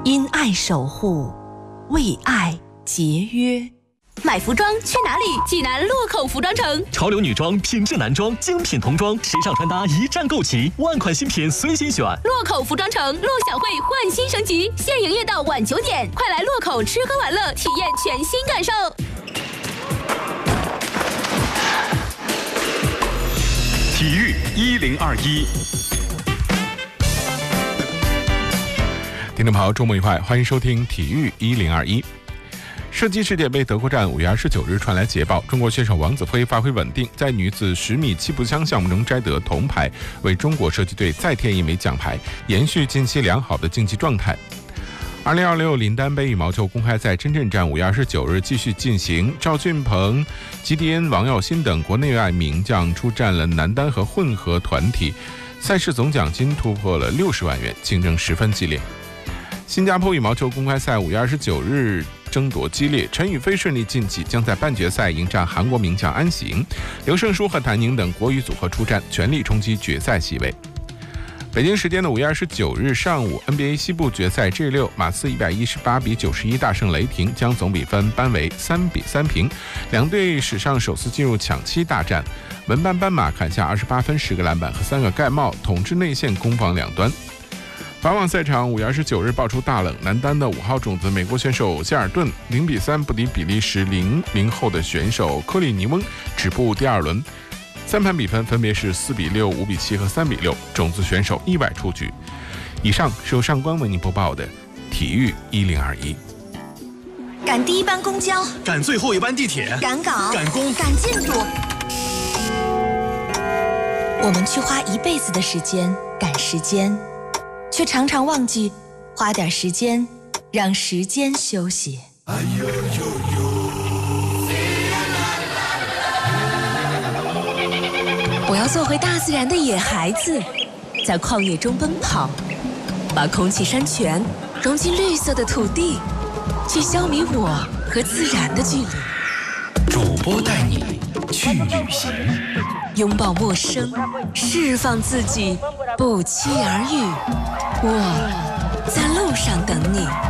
因爱守护，为爱节约。 买服装去哪里？济南洛口服装城， 潮流女装、品质男装、精品童装、时尚穿搭一站购齐，万款新品随心选。 洛口服装城陆小慧焕新升级，现营业到晚9点，快来洛口吃喝玩乐，体验全新感受。 体育1021。 听众朋友，周末愉快，欢迎收听体育1021。射击世界杯德国站5月29日传来捷报，中国选手王子辉发挥稳定，在女子10米气步枪项目中摘得铜牌，为中国射击队再添一枚奖牌，延续近期良好的竞技状态。2026林丹杯羽毛球公开赛深圳站5月29日继续进行，赵俊鹏、吉迪恩、王耀新等国内外名将出战了男单和混合团体，赛事总奖金突破了60万元，竞争十分激烈。新加坡羽毛球公开赛5月29日争夺激烈，陈雨菲顺利晋级，将在半决赛迎战韩国名将安喜莹，刘胜书和谭宁等国羽组合出战，全力冲击决赛席位。北京时间的5月29日上午 ，NBA 西部决赛 G6， 马刺118比91大胜雷霆，将总比分扳为3比3平，两队史上首次进入抢七大战。文班斑马砍下28分、10个篮板和3个盖帽，统治内线攻防两端。法网赛场5月29日爆出大冷，男单的5号种子美国选手希尔顿0比3不敌比利时00后的选手科里尼翁，止步第二轮。三盘比分分别是4比6、5比7和3比6，种子选手意外出局。以上是由上官为您播报的体育1021。 赶第一班公交， 赶最后一班地铁， 赶稿， 赶工， 赶进度。我们去花一辈子的时间赶时间，却常常忘记花点时间让时间休息。我要做回大自然的野孩子，在旷野中奔跑，把空气山泉融进绿色的土地，去消弭我和自然的距离。 主播带你去旅行， 拥抱陌生，释放自己，不期而遇。我在路上等你。